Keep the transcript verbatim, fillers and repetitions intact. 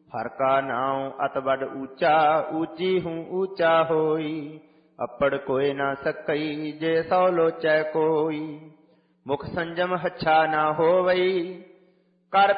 हर का नाम अत बड़ ऊंचा, ऊंची हूँ ऊंचा होई। अपड़ कोई ना सकई, जे सौ लोचै कोई। मुख संजम हच्छा ना होवई, कर